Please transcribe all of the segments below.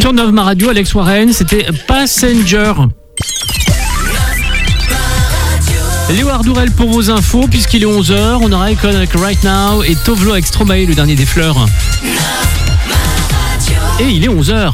Sur 9 Ma Radio, Alex Warren, c'était Passenger. Léo Ardurel pour vos infos, puisqu'il est 11h, on aura Icon avec Right Now et Tovlo avec Stromae, le dernier des fleurs. Et il est 11h.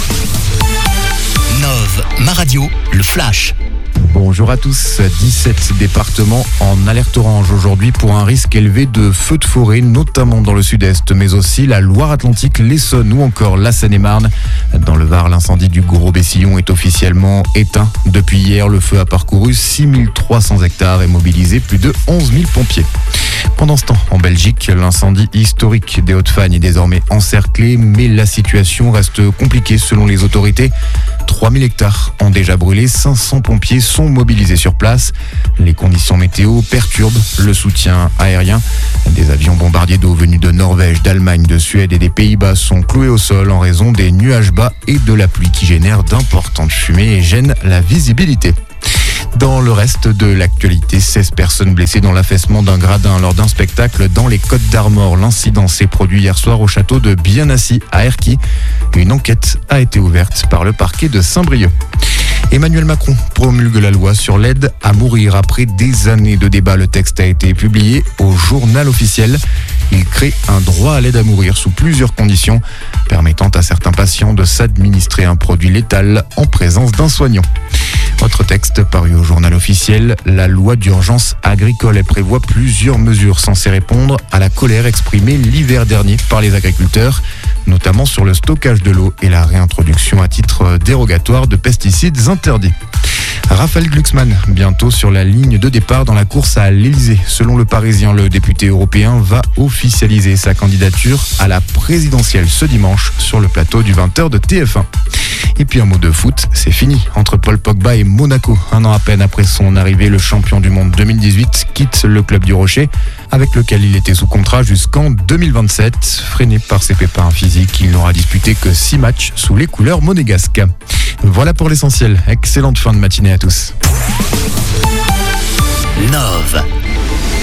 9 Ma Radio, le flash. Bonjour à tous. 17 départements en alerte orange aujourd'hui pour un risque élevé de feux de forêt, notamment dans le sud-est, mais aussi la Loire-Atlantique, l'Essonne ou encore la Seine-et-Marne. Dans le Var, l'incendie du Gros-Bessillon est officiellement éteint. Depuis hier, le feu a parcouru 6300 hectares et mobilisé plus de 11 000 pompiers. Pendant ce temps, en Belgique, l'incendie historique des Hauts-de-Fagne est désormais encerclé, mais la situation reste compliquée selon les autorités. 3000 hectares ont déjà brûlé, 500 pompiers sont mobilisés sur place. Les conditions météo perturbent le soutien aérien. Des avions bombardiers d'eau venus de Norvège, d'Allemagne, de Suède et des Pays-Bas sont cloués au sol en raison des nuages bas et de la pluie qui génèrent d'importantes fumées et gênent la visibilité. Dans le reste de l'actualité, 16 personnes blessées dans l'affaissement d'un gradin lors d'un spectacle dans les Côtes d'Armor. L'incident s'est produit hier soir au château de Bienassi à Erquy. Une enquête a été ouverte par le parquet de Saint-Brieuc. Emmanuel Macron promulgue la loi sur l'aide à mourir. Après des années de débat, le texte a été publié au journal officiel. Il crée un droit à l'aide à mourir sous plusieurs conditions, permettant à certains patients de s'administrer un produit létal en présence d'un soignant. Autre texte paru au journal officiel, la loi d'urgence agricole. Elle prévoit plusieurs mesures censées répondre à la colère exprimée l'hiver dernier par les agriculteurs, notamment sur le stockage de l'eau et la réintroduction à titre dérogatoire de pesticides interdits. Raphaël Glucksmann, bientôt sur la ligne de départ dans la course à l'Elysée. Selon le Parisien, le député européen va officialiser sa candidature à la présidentielle ce dimanche sur le plateau du 20h de TF1. Et puis un mot de foot, c'est fini entre Paul Pogba et Monaco. Un an à peine après son arrivée, le champion du monde 2018 quitte le club du Rocher, avec lequel il était sous contrat jusqu'en 2027. Freiné par ses pépins physiques, il n'aura disputé que 6 matchs sous les couleurs monégasques. Voilà pour l'essentiel. Excellente fin de matinée à tous. 9